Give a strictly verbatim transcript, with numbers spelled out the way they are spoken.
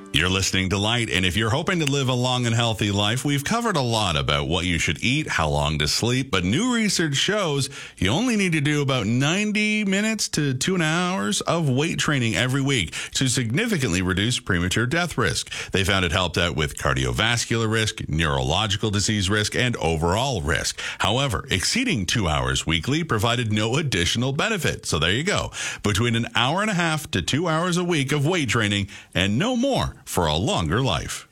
You're listening to Light, and if you're hoping to live a long and healthy life, we've covered a lot about what you should eat, how long to sleep, but new research shows you only need to do about ninety minutes to two and a half hours of weight training every week to significantly reduce premature death risk. They found it helped out with cardiovascular risk, neurological disease risk, and overall risk. However, exceeding two hours weekly provided no additional benefit. So there you go. Between an hour and a half to two hours a week of weight training and no more for a longer life.